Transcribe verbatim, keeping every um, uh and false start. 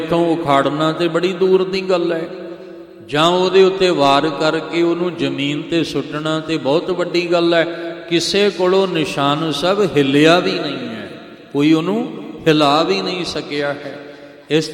ਇੱਥੋਂ ਉਖਾੜਨਾ ਤੇ ਬੜੀ ਦੂਰ ਦੀ ਗੱਲ ਹੈ, ਜਾਂ ਉਹਦੇ ਉੱਤੇ ਵਾਰ ਕਰਕੇ ਉਹਨੂੰ ਜ਼ਮੀਨ 'ਤੇ ਸੁੱਟਣਾ ਤੇ ਬਹੁਤ ਵੱਡੀ ਗੱਲ ਹੈ। ਕਿਸੇ ਕੋਲੋਂ ਨਿਸ਼ਾਨ ਸਾਹਿਬ ਹਿੱਲਿਆ ਵੀ ਨਹੀਂ ਹੈ, ਕੋਈ ਉਹਨੂੰ ਹਿਲਾ ਵੀ ਨਹੀਂ ਸਕਿਆ ਹੈ। ਇਸ